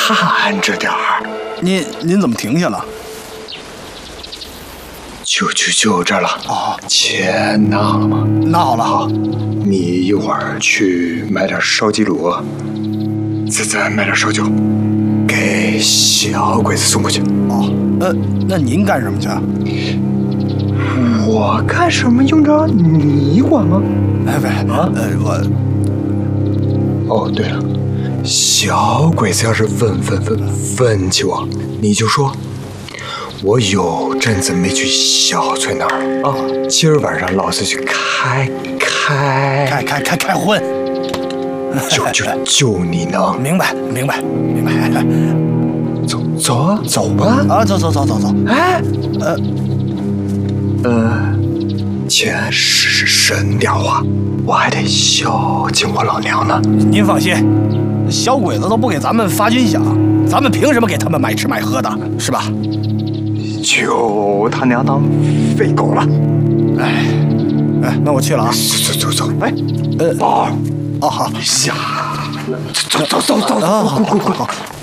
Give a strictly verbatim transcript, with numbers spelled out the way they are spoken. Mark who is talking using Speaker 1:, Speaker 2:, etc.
Speaker 1: 看着点儿。
Speaker 2: 您您怎么停下了？
Speaker 1: 就就就这儿了。
Speaker 2: 哦，
Speaker 1: 钱拿好了吗？
Speaker 2: 拿好了。好，
Speaker 1: 你一会儿去买点烧鸡卤，再再买点烧酒，给小鬼子送过去。
Speaker 2: 哦，呃，那您干什么去？
Speaker 1: 我干什么用着你管吗？
Speaker 2: 哎，喂，
Speaker 1: 啊，
Speaker 2: 呃，我……
Speaker 1: 哦，对了，小鬼子要是问问问问起我，你就说，我有阵子没去小翠那儿啊，今儿晚上老子去开开
Speaker 2: 开开开开荤，
Speaker 1: 就就就你能
Speaker 2: 明白明白明白。
Speaker 1: 走走啊，走吧
Speaker 2: 啊，走走走走走。
Speaker 1: 哎，
Speaker 2: 呃
Speaker 1: 呃，钱是省点花，我还得孝敬我老娘呢。
Speaker 2: 您放心，小鬼子都不给咱们发军饷，咱们凭什么给他们买吃买喝的，是吧？
Speaker 1: 就他娘当废狗了。
Speaker 2: 哎哎，那我去了啊。
Speaker 1: 走走走走，哎，
Speaker 2: 呃，
Speaker 1: 宝儿，
Speaker 2: 哦好，
Speaker 1: 下，走走走走走，
Speaker 2: 啊，好
Speaker 1: 快快快
Speaker 2: 好好。